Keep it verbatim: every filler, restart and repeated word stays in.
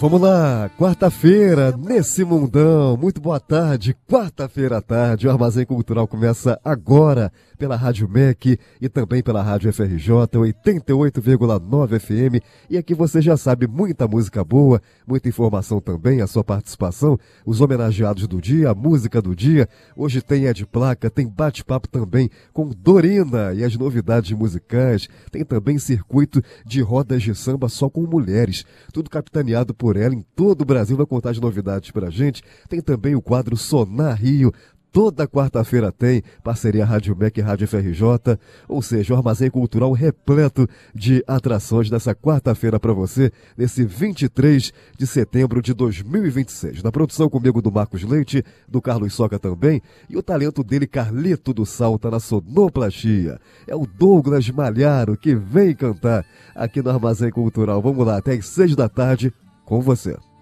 Vamos lá, quarta-feira, nesse mundão, muito boa tarde, quarta-feira à tarde, o Armazém Cultural começa agora pela Rádio M E C e também pela Rádio F R J, oitenta e oito vírgula nove F M, e aqui você já sabe, muita música boa, muita informação também, a sua participação, os homenageados do dia, a música do dia, hoje tem Ed Placa, tem bate-papo também com Dorina e as novidades musicais, tem também circuito de rodas de samba só com mulheres, tudo capitaneado por por ela em todo o Brasil, vai contar as novidades pra gente. Tem também o quadro Sonar Rio, toda quarta-feira tem, parceria Rádio M E C e Rádio F R J, ou seja, o Armazém Cultural repleto de atrações nessa quarta-feira para você, nesse vinte e três de setembro de dois mil e vinte e seis. Na produção comigo do Marcos Leite, do Carlos Soca também, e o talento dele, Carlito do Sal, tá na sonoplastia. É o Douglas Malharo que vem cantar aqui no Armazém Cultural. Vamos lá, até às seis da tarde, com você.